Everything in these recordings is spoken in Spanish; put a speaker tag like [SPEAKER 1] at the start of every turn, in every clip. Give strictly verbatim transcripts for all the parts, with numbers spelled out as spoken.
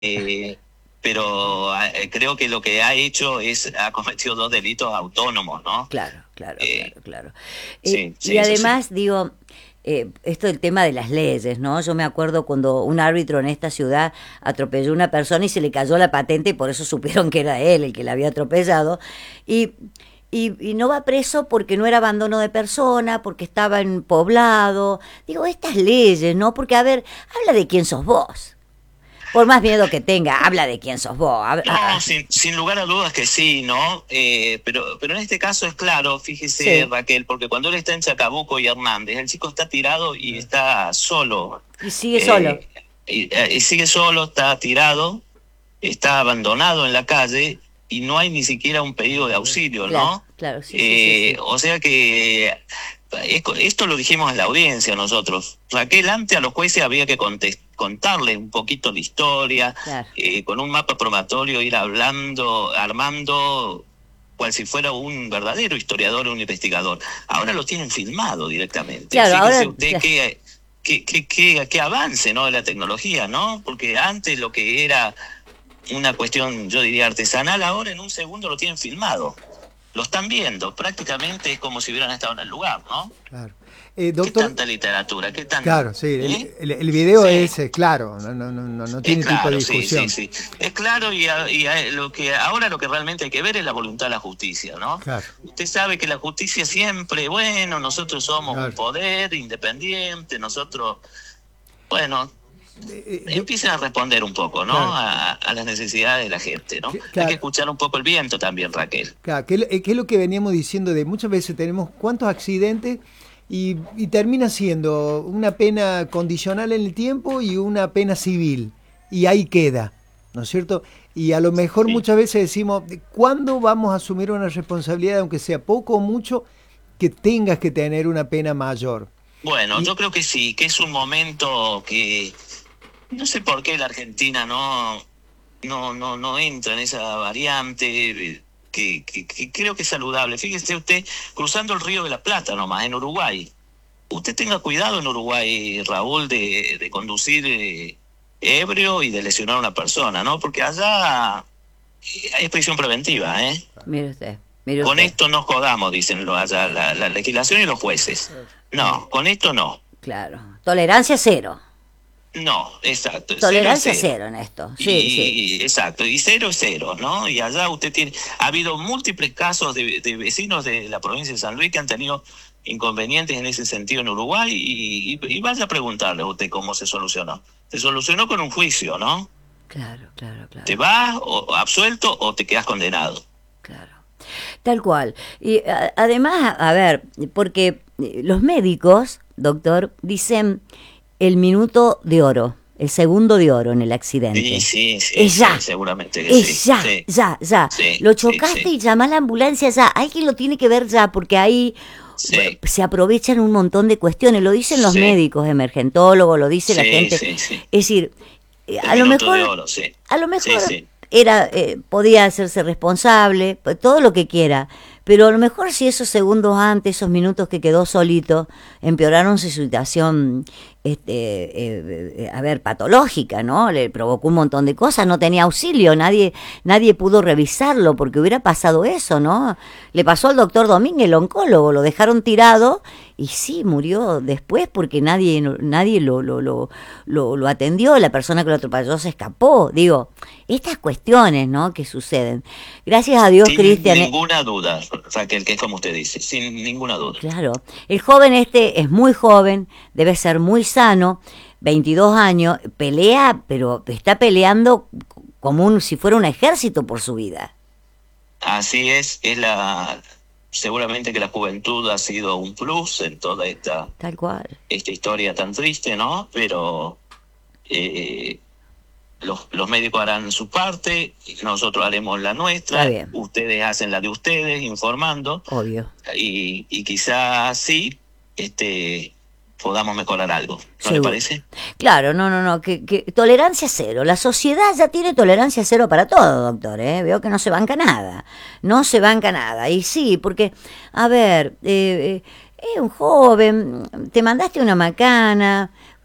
[SPEAKER 1] eh, pero eh, creo que lo que ha hecho es, ha cometido dos delitos autónomos, ¿no?
[SPEAKER 2] Claro, claro,
[SPEAKER 1] Eh,
[SPEAKER 2] claro, claro. Eh,
[SPEAKER 1] sí,
[SPEAKER 2] y
[SPEAKER 1] sí, eso sí.
[SPEAKER 2] además, digo, eh, esto del tema de las leyes, ¿no? Yo me acuerdo cuando un árbitro en esta ciudad atropelló a una persona y se le cayó la patente y por eso supieron que era él el que la había atropellado. Y, y, y no va preso porque no era abandono de persona, porque estaba en poblado. Digo, estas leyes, ¿no? Porque, a ver, habla de quién sos vos. Por más miedo que tenga, habla de quién sos vos. Hab- ah,
[SPEAKER 1] No,
[SPEAKER 2] ah,
[SPEAKER 1] sin, sin lugar a dudas que sí, ¿no? Eh, pero, pero en este caso es claro, fíjese
[SPEAKER 2] sí,
[SPEAKER 1] Raquel, porque cuando él está en Chacabuco y Hernández, el chico está tirado y está solo.
[SPEAKER 2] y sigue solo.
[SPEAKER 1] Eh, y, eh, y sigue solo, está tirado, está abandonado en la calle y no hay ni siquiera un pedido de auxilio,
[SPEAKER 2] Claro,
[SPEAKER 1] ¿no?
[SPEAKER 2] claro, sí, sí, sí,
[SPEAKER 1] Eh,
[SPEAKER 2] sí.
[SPEAKER 1] o sea que esto, esto lo dijimos en la audiencia nosotros. Raquel, antes a los jueces había que contes- contarles un poquito la historia,
[SPEAKER 2] Claro.
[SPEAKER 1] eh, con un mapa probatorio ir hablando, armando cual si fuera un verdadero historiador o un investigador. Ahora lo tienen filmado directamente.
[SPEAKER 2] Claro,
[SPEAKER 1] Fíjese
[SPEAKER 2] ahora,
[SPEAKER 1] usted
[SPEAKER 2] claro,
[SPEAKER 1] que qué, qué, qué, qué avance, ¿no?, de la tecnología, ¿no? Porque antes lo que era una cuestión, yo diría, artesanal, ahora en un segundo lo tienen filmado. Lo están viendo, prácticamente es como si hubieran estado en el lugar, ¿no?
[SPEAKER 3] Claro. Eh,
[SPEAKER 1] ¿Qué
[SPEAKER 3] doctor,
[SPEAKER 1] tanta literatura? ¿Qué tan...?
[SPEAKER 3] claro, sí, el,
[SPEAKER 1] ¿Eh?
[SPEAKER 3] el, el video
[SPEAKER 1] Sí,
[SPEAKER 3] es eh, claro, no, no, no, no no
[SPEAKER 1] es
[SPEAKER 3] tiene tipo de
[SPEAKER 1] claro, sí, sí,
[SPEAKER 3] discusión.
[SPEAKER 1] sí. Es claro y, a- y a- lo que ahora lo que realmente hay que ver es la voluntad de la justicia, ¿no?
[SPEAKER 3] Claro,
[SPEAKER 1] Usted sabe que la justicia siempre, bueno, nosotros somos un
[SPEAKER 3] claro.
[SPEAKER 1] poder independiente, nosotros, bueno,
[SPEAKER 3] Eh, eh, do-
[SPEAKER 1] empiecen a responder un poco, ¿no?
[SPEAKER 3] claro,
[SPEAKER 1] A, a las necesidades de la gente, ¿no?
[SPEAKER 3] cl-
[SPEAKER 1] Hay que
[SPEAKER 3] claro,
[SPEAKER 1] escuchar un poco el viento también, Raquel.
[SPEAKER 3] claro. ¿Qué, es lo eh, qué es lo que veníamos diciendo de muchas veces tenemos cuántos accidentes y, y termina siendo una pena condicional en el tiempo y una pena civil y ahí queda, ¿no es cierto? Y a lo mejor
[SPEAKER 1] Sí.
[SPEAKER 3] muchas veces decimos, ¿cuándo vamos a asumir una responsabilidad, aunque sea poco o mucho, que tengas que tener una pena mayor?
[SPEAKER 1] Bueno,
[SPEAKER 3] Y
[SPEAKER 1] yo creo que sí, que es un momento que no sé por qué la Argentina no, no, no, no entra en esa variante que, que, que creo que es saludable. Fíjese usted, cruzando el Río de la Plata nomás, en Uruguay. Usted tenga cuidado en Uruguay, Raúl, de, de conducir eh, ebrio y de lesionar a una persona, ¿no? Porque allá eh, es prisión preventiva, ¿eh?
[SPEAKER 2] mire usted, mire
[SPEAKER 1] Con
[SPEAKER 2] usted.
[SPEAKER 1] esto no jodamos, dicen lo- allá la, la legislación y los jueces. No, con esto no.
[SPEAKER 2] Claro. Tolerancia cero.
[SPEAKER 1] No, exacto, cero es
[SPEAKER 2] Tolerancia
[SPEAKER 1] cero.
[SPEAKER 2] cero en esto. Sí, sí.
[SPEAKER 1] Y, y- exacto, y cero es cero, ¿no? Y allá usted tiene, ha habido múltiples casos de, de vecinos de la provincia de San Luis que han tenido inconvenientes en ese sentido en Uruguay y, y, y vaya a preguntarle a usted cómo se solucionó. Se solucionó con un juicio, ¿no?
[SPEAKER 2] Claro, claro,
[SPEAKER 1] Te
[SPEAKER 2] claro,
[SPEAKER 1] vas o, absuelto o te quedas condenado.
[SPEAKER 2] claro. Tal cual. Y a- además, a ver, porque eh, los médicos, doctor, dicen el minuto de oro, el segundo de oro en el
[SPEAKER 1] Sí,
[SPEAKER 2] accidente.
[SPEAKER 1] sí, sí,
[SPEAKER 2] Es
[SPEAKER 1] sí,
[SPEAKER 2] ya,
[SPEAKER 1] seguramente que sí.
[SPEAKER 2] es ya,
[SPEAKER 1] Sí,
[SPEAKER 2] ya, ya.
[SPEAKER 1] sí,
[SPEAKER 2] Lo
[SPEAKER 1] sí,
[SPEAKER 2] chocaste
[SPEAKER 1] sí,
[SPEAKER 2] y llama a la ambulancia ya. Alguien lo tiene que ver ya, porque ahí eh,
[SPEAKER 1] sí,
[SPEAKER 2] se aprovechan un montón de cuestiones. Lo dicen los
[SPEAKER 1] sí,
[SPEAKER 2] médicos, emergentólogos, lo dice la
[SPEAKER 1] sí,
[SPEAKER 2] gente.
[SPEAKER 1] sí, sí.
[SPEAKER 2] Es decir, eh,
[SPEAKER 1] El
[SPEAKER 2] a lo
[SPEAKER 1] minuto de
[SPEAKER 2] mejor,
[SPEAKER 1] oro, sí.
[SPEAKER 2] a lo
[SPEAKER 1] Sí,
[SPEAKER 2] mejor
[SPEAKER 1] sí.
[SPEAKER 2] era, eh, podía hacerse responsable, pues, todo lo que quiera. Pero a lo mejor si esos segundos antes, esos minutos que quedó solito, empeoraron su situación, este, eh, eh, a ver, patológica, ¿no? Le provocó un montón de cosas, no tenía auxilio, nadie, nadie pudo revisarlo porque hubiera pasado eso, ¿no? Le pasó al doctor Domínguez, el oncólogo, lo dejaron tirado y sí, murió después porque nadie, nadie lo, lo, lo, lo, lo atendió, la persona que lo atropelló se escapó. Digo, estas cuestiones, ¿no?, que suceden. Gracias a Dios,
[SPEAKER 1] Sin
[SPEAKER 2] Cristian. eh,
[SPEAKER 1] ninguna duda, Raquel, que es como usted dice, sin ninguna duda.
[SPEAKER 2] Claro, el joven este es muy joven, debe ser muy sano, veintidós años, pelea, pero está peleando como un, si fuera un ejército por su vida.
[SPEAKER 1] Así es, es la, seguramente que la juventud ha sido un plus en toda esta,
[SPEAKER 2] Tal cual.
[SPEAKER 1] esta historia tan triste, ¿no? Pero eh, los, los médicos harán su parte, nosotros haremos la
[SPEAKER 2] Está
[SPEAKER 1] nuestra,
[SPEAKER 2] bien,
[SPEAKER 1] ustedes hacen la de ustedes, informando,
[SPEAKER 2] obvio.
[SPEAKER 1] y, y quizás sí, este, podamos mejorar algo, ¿no le
[SPEAKER 2] Seguro.
[SPEAKER 1] parece?
[SPEAKER 2] Claro, no, no, no, que, que tolerancia cero. La sociedad ya tiene tolerancia cero para todo, doctor, ¿eh? Veo que no se banca nada, no se banca nada. Y sí, porque, a ver, eh, eh, es un joven, te mandaste una macana,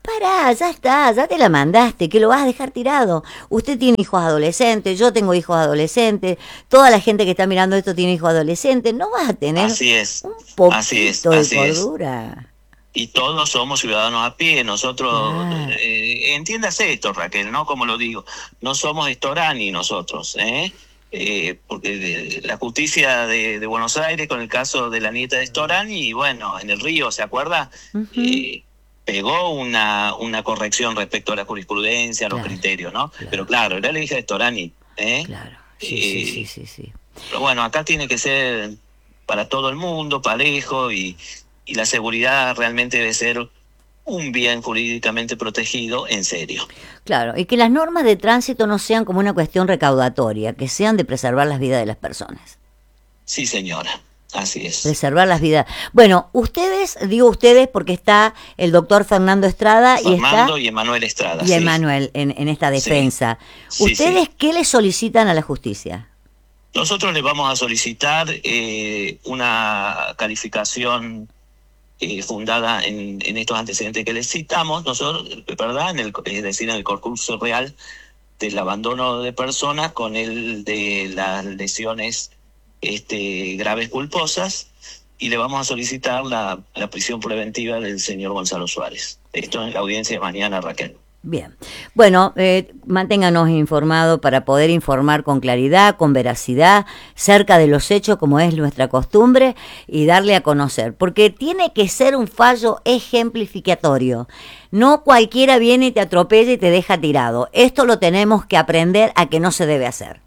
[SPEAKER 2] Pará, ya está, ya te la mandaste, que lo vas a dejar tirado. Usted tiene hijos adolescentes, yo tengo hijos adolescentes, toda la gente que está mirando esto tiene hijos adolescentes. No vas a tener
[SPEAKER 1] Así es,
[SPEAKER 2] un poquito
[SPEAKER 1] así es,
[SPEAKER 2] de
[SPEAKER 1] así es.
[SPEAKER 2] cordura.
[SPEAKER 1] Y todos somos ciudadanos a pie, nosotros,
[SPEAKER 2] Ah.
[SPEAKER 1] eh, entiéndase esto, Raquel, ¿no? Como lo digo, no somos Storani nosotros, ¿eh? Eh, porque de- la justicia de, de Buenos Aires, con el caso de la nieta de Storani, y bueno, en el Río, ¿se acuerda?
[SPEAKER 2] Ujú.
[SPEAKER 1] Eh, pegó una, una corrección respecto a la jurisprudencia, a los
[SPEAKER 2] Claro,
[SPEAKER 1] criterios, ¿no?
[SPEAKER 2] claro.
[SPEAKER 1] Pero claro, era la hija de Storani, ¿eh?
[SPEAKER 2] Claro, sí, sí,
[SPEAKER 1] Eh,
[SPEAKER 2] sí, sí, sí.
[SPEAKER 1] Pero bueno, acá tiene que ser para todo el mundo, parejo, y, y la seguridad realmente debe ser un bien jurídicamente protegido en serio.
[SPEAKER 2] Claro, y que las normas de tránsito no sean como una cuestión recaudatoria, que sean de preservar las vidas de las personas.
[SPEAKER 1] Sí, señora, así es.
[SPEAKER 2] Preservar las vidas. Bueno, ustedes, digo ustedes porque está el doctor Fernando Estrada y
[SPEAKER 1] Fernando
[SPEAKER 2] está
[SPEAKER 1] y Emanuel Estrada.
[SPEAKER 2] y
[SPEAKER 1] sí.
[SPEAKER 2] Emanuel en, en esta defensa.
[SPEAKER 1] Sí,
[SPEAKER 2] ¿Ustedes
[SPEAKER 1] sí.
[SPEAKER 2] qué le solicitan a la justicia?
[SPEAKER 1] Nosotros le vamos a solicitar eh, una calificación eh, fundada en, en estos antecedentes que les citamos, nosotros, ¿verdad? En el, es decir, en el concurso real del abandono de personas con el de las lesiones este, graves culposas, y le vamos a solicitar la, la prisión preventiva del señor Gonzalo Suárez. Esto en la audiencia de mañana, Raquel.
[SPEAKER 2] Bien. Bueno, eh, manténganos informados para poder informar con claridad, con veracidad, cerca de los hechos, como es nuestra costumbre, y darle a conocer. Porque tiene que ser un fallo ejemplificatorio. No cualquiera viene y te atropella y te deja tirado. Esto lo tenemos que aprender a que no se debe hacer.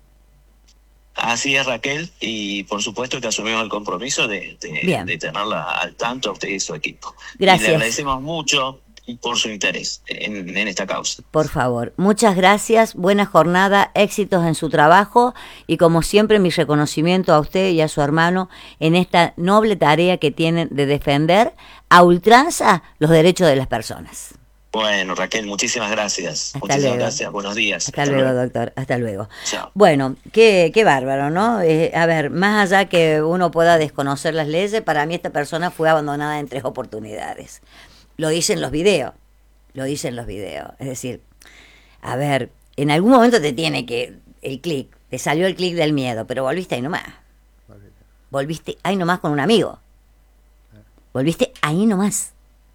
[SPEAKER 1] Así es, Raquel, y por supuesto que asumimos el compromiso de, de,
[SPEAKER 2] Bien.
[SPEAKER 1] de tenerla al tanto a usted y su equipo.
[SPEAKER 2] Gracias.
[SPEAKER 1] Y le agradecemos mucho por su interés en, en esta causa.
[SPEAKER 2] Por favor, muchas gracias, buena jornada, éxitos en su trabajo y como siempre mi reconocimiento a usted y a su hermano en esta noble tarea que tienen de defender a ultranza los derechos de las personas.
[SPEAKER 1] Bueno, Raquel, muchísimas gracias.
[SPEAKER 2] Hasta
[SPEAKER 1] muchísimas
[SPEAKER 2] luego.
[SPEAKER 1] gracias, buenos días.
[SPEAKER 2] Hasta, Hasta luego, luego, doctor, hasta luego.
[SPEAKER 1] Chao.
[SPEAKER 2] Bueno, qué, qué bárbaro, ¿no? Eh, a ver, más allá que uno pueda desconocer las leyes, para mí esta persona fue abandonada en tres oportunidades. Lo dicen los videos, lo dicen los videos. Es decir, a ver, en algún momento te tiene que, el clic, te salió el clic del miedo, pero volviste ahí nomás. Volviste ahí nomás con un amigo. Volviste ahí nomás.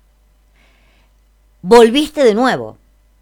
[SPEAKER 2] Volviste de nuevo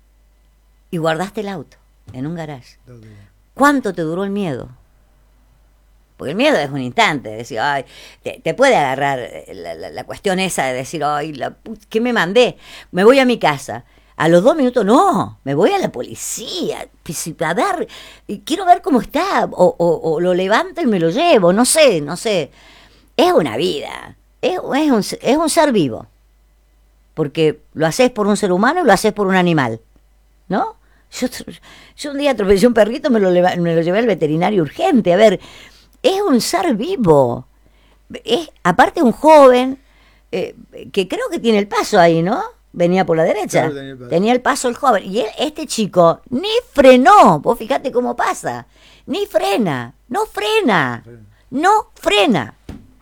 [SPEAKER 2] y guardaste el auto en un garage. ¿Cuánto te duró el miedo? Porque el miedo es un instante, decir, ay, te, te puede agarrar la, la, la cuestión esa de decir, ay, la, ¿qué me mandé? Me voy a mi casa. A los dos minutos, no, me voy a la policía, a ver, quiero ver cómo está, o, o, o lo levanto y me lo llevo, no sé, no sé. Es una vida, es, es, un, es un ser vivo, porque lo haces por un ser humano y lo haces por un animal, ¿no? Yo, yo un día atropellé un perrito, me lo, me lo llevé al veterinario urgente, a ver, es un ser vivo, es aparte un joven, eh, que creo que tiene el paso ahí, ¿no? Venía por la derecha, claro, tenía, el tenía el paso el joven, y él, este chico ni frenó, vos fíjate cómo pasa, ni frena, no frena, no frena.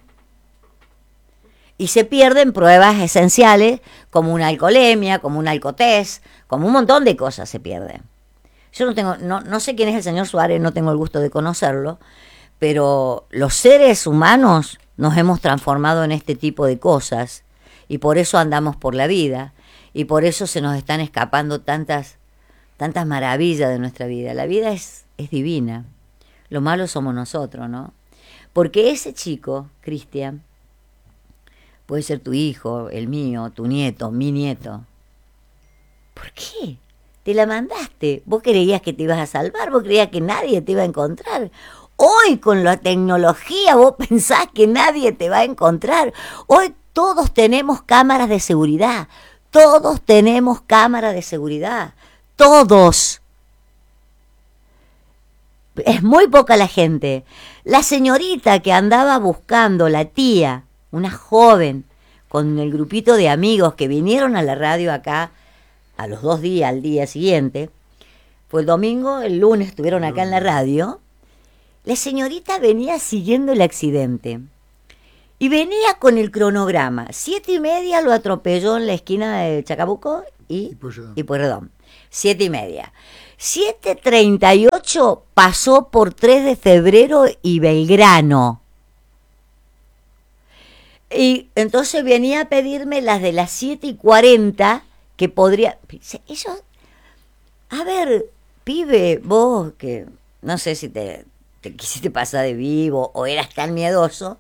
[SPEAKER 2] Y se pierden pruebas esenciales, como una alcoholemia, como un alcotest, como un montón de cosas se pierden. Yo no tengo, no, no sé quién es el señor Suárez, no tengo el gusto de conocerlo, pero los seres humanos nos hemos transformado en este tipo de cosas, y por eso andamos por la vida, y por eso se nos están escapando tantas, tantas maravillas de nuestra vida. La vida es, es divina, lo malo somos nosotros, ¿no? Porque ese chico, Cristian, puede ser tu hijo, el mío, tu nieto, mi nieto. ¿Por qué? Te la mandaste. Vos creías que te ibas a salvar, vos creías que nadie te iba a encontrar. Hoy con la tecnología vos pensás que nadie te va a encontrar. Hoy todos tenemos cámaras de seguridad. Todos tenemos cámaras de seguridad. Todos. Es muy poca la gente. La señorita que andaba buscando, la tía, una joven, con el grupito de amigos que vinieron a la radio acá a los dos días, al día siguiente, fue el domingo, el lunes estuvieron acá en la radio. La señorita venía siguiendo el accidente y venía con el cronograma. Siete y media lo atropelló en la esquina de Chacabuco y,
[SPEAKER 3] Y Pueyrredón.
[SPEAKER 2] y Pueyrredón. Siete y media. siete treinta y ocho pasó por tres de febrero y Belgrano. Y entonces venía a pedirme las de las siete y cuarenta, que podría... Eso, a ver, pibe, vos que no sé si te, te quisiste pasar de vivo o eras tan miedoso,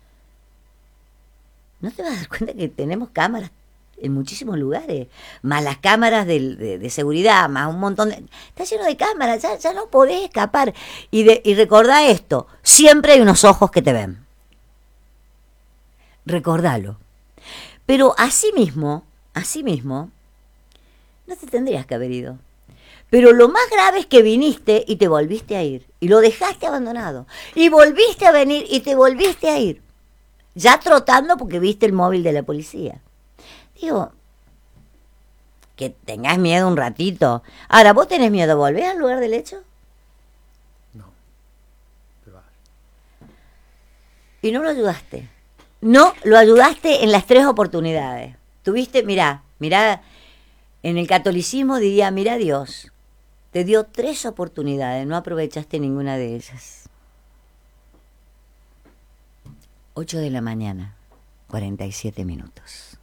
[SPEAKER 2] ¿no te vas a dar cuenta que tenemos cámaras en muchísimos lugares? Más las cámaras de, de, de seguridad, más un montón de... Está lleno de cámaras, ya, ya no podés escapar. Y, de, y recordá esto, siempre hay unos ojos que te ven. Recordalo. Pero así mismo, así mismo, no te tendrías que haber ido. Pero lo más grave es que viniste y te volviste a ir. Y lo dejaste abandonado. Y volviste a venir y te volviste a ir. Ya trotando porque viste el móvil de la policía. Digo, que tengas miedo un ratito. Ahora, ¿vos tenés miedo? ¿Volvés al lugar del hecho?
[SPEAKER 3] No. Te vas.
[SPEAKER 2] Y no lo ayudaste. No lo ayudaste en las tres oportunidades. Tuviste, mirá, mirá, en el catolicismo diría, mirá Dios, te dio tres oportunidades, no aprovechaste ninguna de ellas. ocho de la mañana, cuarenta y siete minutos.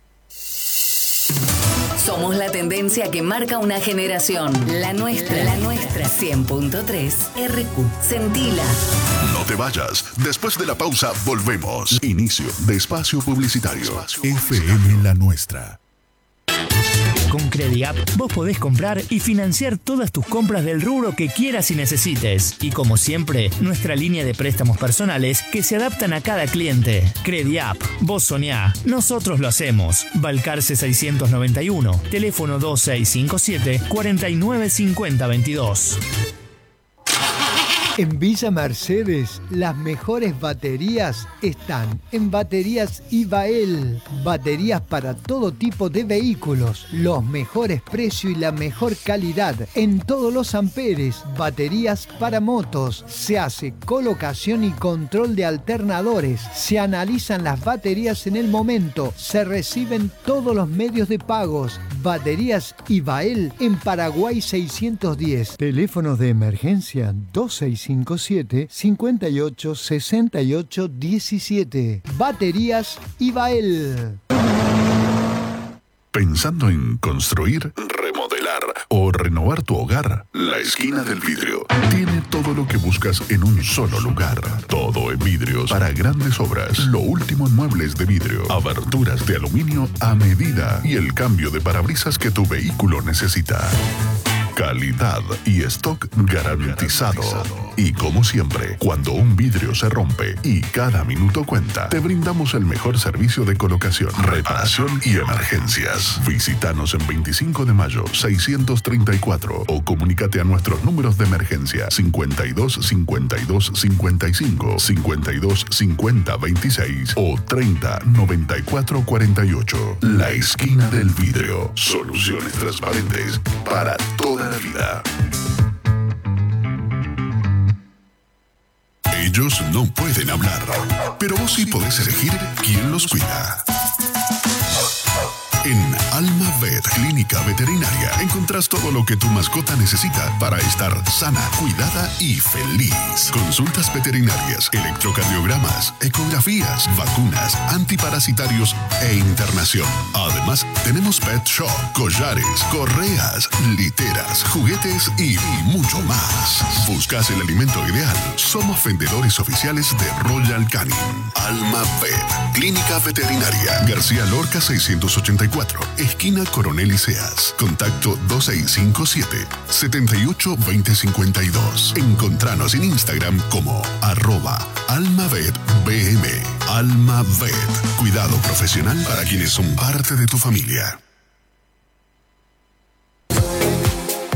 [SPEAKER 4] Somos la tendencia que marca una generación. La nuestra, la nuestra. cien punto tres R Q. Sentila.
[SPEAKER 5] No te vayas. Después de la pausa, volvemos. Inicio de espacio publicitario. F M La Nuestra.
[SPEAKER 6] Con CrediApp vos podés comprar y financiar todas tus compras del rubro que quieras y necesites. Y como siempre, nuestra línea de préstamos personales que se adaptan a cada cliente. CrediApp, vos soñá, nosotros lo hacemos. Balcarce seiscientos noventa y uno, teléfono dos seis cinco siete, cuatro nueve cinco cero dos dos.
[SPEAKER 3] En Villa Mercedes, las mejores baterías están en Baterías Ibael. Baterías para todo tipo de vehículos, los mejores precios y la mejor calidad en todos los amperes. Baterías para motos, se hace colocación y control de alternadores, se analizan las baterías en el momento, se reciben todos los medios de pagos. Baterías Ibael en Paraguay seiscientos diez. Teléfonos de emergencia dos seis cinco siete, cinco ocho, seis ocho uno siete. Baterías Ibael.
[SPEAKER 5] ¿Pensando en construir, remodelar o renovar tu hogar? La Esquina del Vidrio tiene todo lo que buscas en un solo lugar. Todo en vidrios para grandes obras. Lo último en muebles de vidrio, aberturas de aluminio a medida y el cambio de parabrisas que tu vehículo necesita. Calidad y stock garantizado. Y como siempre, cuando un vidrio se rompe y cada minuto cuenta, te brindamos el mejor servicio de colocación, reparación y emergencias. Visítanos en veinticinco de mayo seiscientos treinta y cuatro o comunícate a nuestros números de emergencia cincuenta y dos cincuenta y dos cincuenta y cinco, cincuenta y dos cincuenta veintiséis o treinta noventa y cuatro cuarenta y ocho. La Esquina del Vidrio. Soluciones transparentes para toda la vida. Ellos no pueden hablar, pero vos sí podés elegir quién los cuida. En Alma Vet Clínica Veterinaria encontrás todo lo que tu mascota necesita para estar sana, cuidada y feliz. Consultas veterinarias, electrocardiogramas, ecografías, vacunas, antiparasitarios e internación. Además, tenemos pet shop, collares, correas, literas, juguetes y mucho más. ¿Buscas el alimento ideal? Somos vendedores oficiales de Royal Canin. Alma Vet Clínica Veterinaria García Lorca seiscientos ochenta y cuatro, esquina Coronel Iseas. Contacto dos seis cinco siete, siete ocho dos cero cinco dos. Encontranos en Instagram como arroba almavetbm. Almavet, cuidado profesional para quienes son parte de tu familia.
[SPEAKER 2] Tu abogado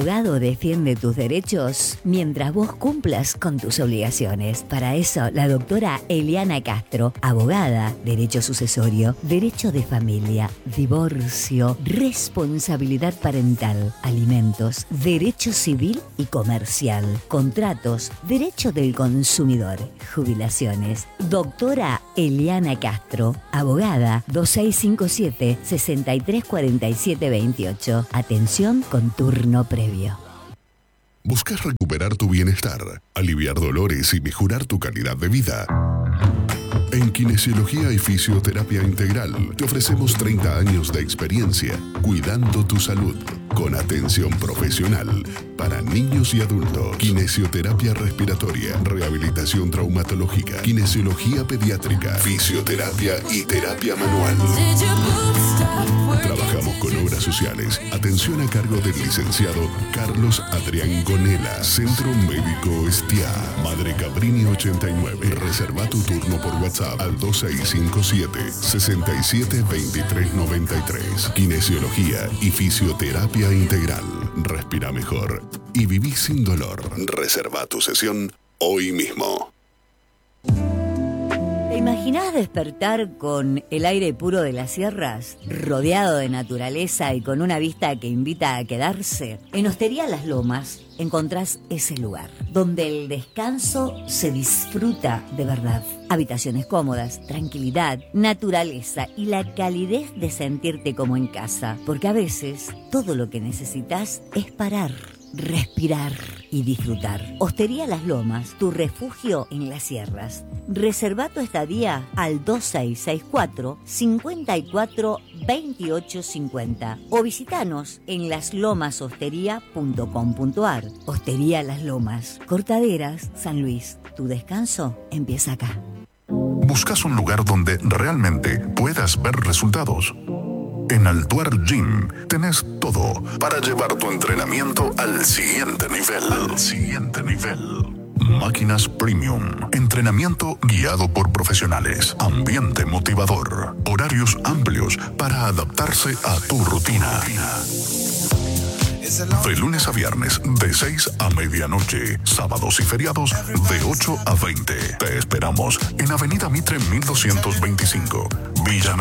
[SPEAKER 2] abogado defiende tus derechos mientras vos cumplas con tus obligaciones. Para eso, la doctora Eliana Castro, abogada, derecho sucesorio, derecho de familia, divorcio, responsabilidad parental, alimentos, derecho civil y comercial, contratos, derecho del consumidor, jubilaciones. Doctora Eliana Castro, abogada, dos seis cinco siete, seis tres cuatro siete dos ocho. Atención con turno previo.
[SPEAKER 5] ¿Buscas recuperar tu bienestar, aliviar dolores y mejorar tu calidad de vida? En Kinesiología y Fisioterapia Integral te ofrecemos treinta años de experiencia cuidando tu salud con atención profesional para niños y adultos. Kinesioterapia respiratoria, rehabilitación traumatológica, kinesiología pediátrica, fisioterapia y terapia manual. Trabajamos con obras sociales. Atención a cargo del licenciado Carlos Adrián Gonela. Centro Médico Estia. Madre Cabrini ochenta y nueve. Reserva tu turno por WhatsApp al dos seis cinco siete, seis siete dos tres nueve tres. Kinesiología y Fisioterapia Integral. Respira mejor y viví sin dolor. Reserva tu sesión hoy mismo.
[SPEAKER 2] ¿Te imaginás despertar con el aire puro de las sierras, rodeado de naturaleza y con una vista que invita a quedarse? En Hostería Las Lomas encontrás ese lugar, donde el descanso se disfruta de verdad. Habitaciones cómodas, tranquilidad, naturaleza y la calidez de sentirte como en casa. Porque a veces todo lo que necesitas es parar, respirar y disfrutar. Hostería Las Lomas, tu refugio en las sierras. Reserva tu estadía al dos seis seis cuatro, cinco cuatro, dos ocho cinco cero o visitanos en las lomas hostería punto com punto ar. Hostería Las Lomas, Cortaderas, San Luis. Tu descanso empieza acá.
[SPEAKER 5] ¿Buscas un lugar donde realmente puedas ver resultados? En Altuar Gym tenés todo para llevar tu entrenamiento al siguiente nivel. Al siguiente nivel. Máquinas premium, entrenamiento guiado por profesionales, ambiente motivador, horarios amplios para adaptarse a tu rutina. De lunes a viernes, de seis a medianoche. Sábados y feriados, de ocho a veinte. Te esperamos en Avenida Mitre mil doscientos veinticinco, Villa